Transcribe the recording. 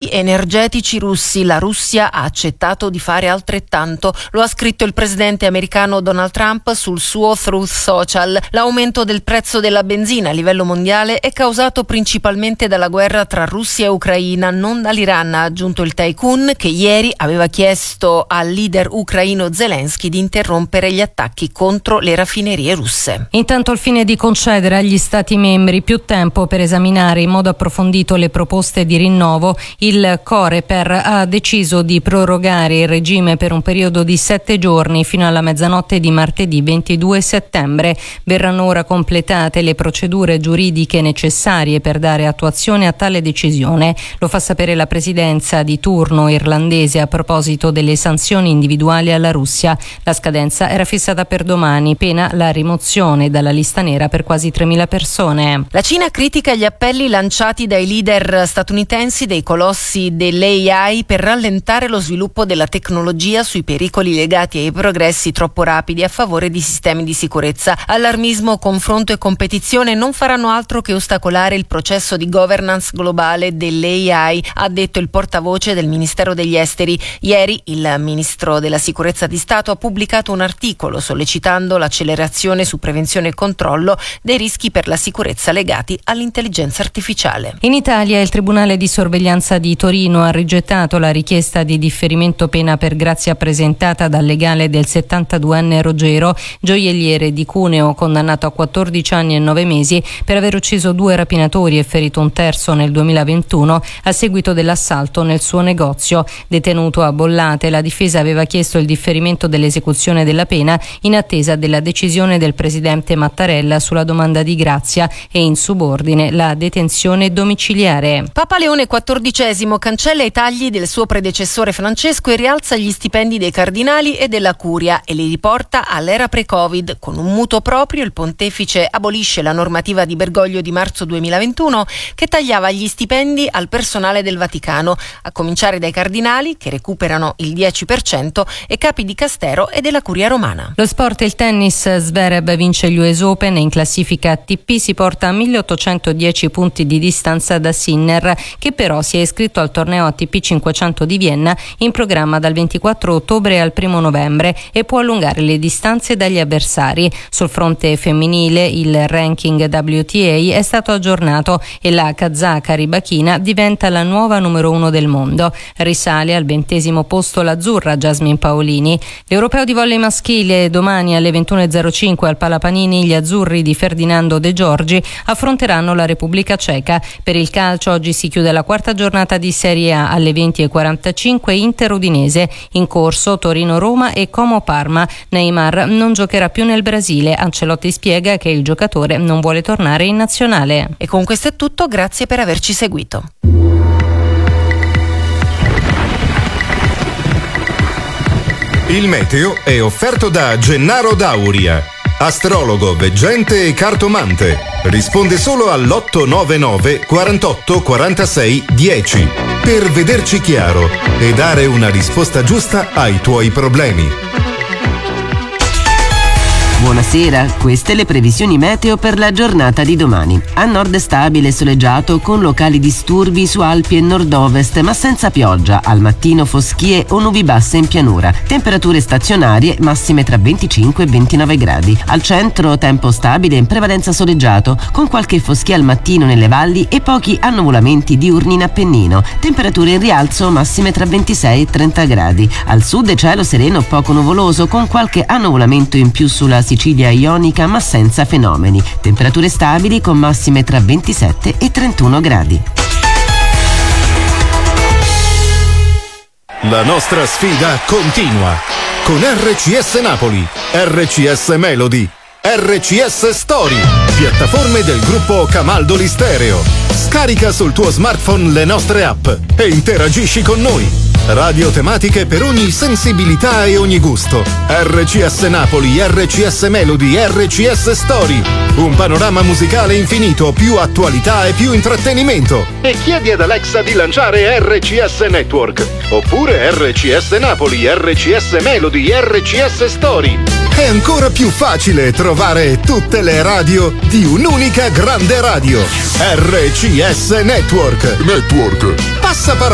energetici russi. La Russia ha accettato di fare altrettanto. Lo ha scritto il presidente americano Donald Trump sul suo Truth Social. L'aumento del prezzo della benzina a livello mondiale è causato principalmente dalla guerra tra Russia e Ucraina, non dall'Iran, ha aggiunto il tycoon, che ieri aveva chiesto al leader ucraino Zelensky di interrompere gli attacchi contro le raffinerie russe. Intanto, al fine di concedere agli Stati membri più tempo per esaminare in modo approfondito le proposte di rinnovo, il Coreper ha deciso di prorogare il regime per un periodo di 7 giorni fino alla mezzanotte di martedì 22 settembre. Verranno ora completate le procedure giuridiche necessarie per dare attuazione a tale decisione. Lo fa sapere la presidenza di turno irlandese a proposito delle sanzioni individuali alla Russia. La scadenza era fissata per domani, pena la rimozione dalla lista nera per quasi 3.000 persone. La Cina critica gli appelli lanciati dai leader statunitensi dei colossi dell'AI per rallentare lo sviluppo della tecnologia sui pericoli legati ai progressi troppo rapidi a favore di sistemi di sicurezza. Allarmismo, confronto e competizione non faranno altro che ostacolare il processo di governance globale dell'AI, ha detto il portavoce del Ministero degli Esteri. Ieri il Ministro della Sicurezza di Stato ha pubblicato un articolo sollecitando l'accelerazione su prevenzione e controllo dei rischi per la sicurezza legati all'intelligenza artificiale. In Italia il Tribunale di Sorveglianza di Torino ha rigettato la richiesta di differimento pena per grazia presentata dal legale del 72enne Ruggero, gioielliere di Cuneo, condannato a 14 anni e 9 mesi per aver ucciso 2 rapinatori e ferito un terzo nel 2021 a seguito dell'assalto nel suo negozio. Detenuto a Bollate, la difesa aveva chiesto il differimento dell'esecuzione della pena in attesa della decisione del presidente Mattarella sulla domanda di grazia e in subordine la detenzione domiciliare. Papa Leone XIV cancella i tagli del suo predecessore Francesco e rialza gli stipendi dei cardinali e della curia e li riporta all'era pre-Covid. Con un mutuo proprio il pontefice abolisce la normativa di Bergoglio di marzo 2021 che tagliava gli stipendi al personale del Vaticano, a cominciare dai cardinali che recuperano il 10% e capi di Castero e della curia romana. Lo sport e il tennis. Zverev vince gli US Open e in classifica ATP si porta a 1810 punti di distanza da Sinner, che però si è iscritto al torneo ATP 500 di Vienna in programma dal 24 ottobre al 1 novembre e può allungare le distanze dagli avversari. Sul fronte femminile il ranking WTA è stato aggiornato e la kazaka Rybakina diventa la nuova numero 1 del mondo. Risale al 20° posto l'azzurra Jasmine Paolini. L'europeo di volley maschile domani alle 21:05 al Palapanini gli azzurri di Ferdinando De Giorgi affronteranno la Repubblica Ceca. Per il calcio oggi si chiude la 4ª giornata di Serie A alle 20:45 Inter-Udinese. In corso Torino-Roma e Como-Parma. Neymar non giocherà più nel Brasile. Ancelotti spiega che il giocatore non vuole tornare in nazionale. E con questo è tutto, grazie per averci seguito. Il meteo è offerto da Gennaro Dauria, astrologo, veggente e cartomante. Risponde solo all'899 48 46 10 per vederci chiaro e dare una risposta giusta ai tuoi problemi. Buonasera, queste le previsioni meteo per la giornata di domani. A nord stabile e soleggiato con locali disturbi su Alpi e nord-ovest ma senza pioggia. Al mattino foschie o nubi basse in pianura. Temperature stazionarie massime tra 25 e 29 gradi. Al centro tempo stabile in prevalenza soleggiato con qualche foschia al mattino nelle valli e pochi annuvolamenti diurni in Appennino. Temperature in rialzo massime tra 26 e 30 gradi. Al sud cielo sereno poco nuvoloso con qualche annuvolamento in più sulla Sicilia ionica ma senza fenomeni. Temperature stabili con massime tra 27 e 31 gradi. La nostra sfida continua con RCS Napoli, RCS Melody, RCS Story, piattaforme del gruppo Camaldoli Stereo. Scarica sul tuo smartphone le nostre app e interagisci con noi. Radio tematiche per ogni sensibilità e ogni gusto. RCS Napoli, RCS Melody, RCS Story. Un panorama musicale infinito, più attualità e più intrattenimento. E chiedi ad Alexa di lanciare RCS Network. Oppure RCS Napoli, RCS Melody, RCS Story. È ancora più facile trovare tutte le radio di un'unica grande radio. RCS Network. Passa